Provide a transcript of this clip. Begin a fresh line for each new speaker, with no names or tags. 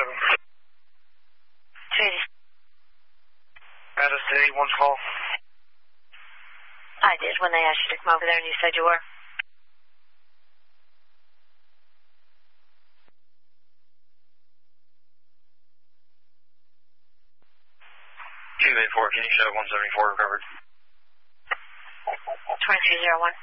280.
Addis to 81's call.
I did when they asked you to come over there and you said you were.
284, can you show 174 recovered?
2301.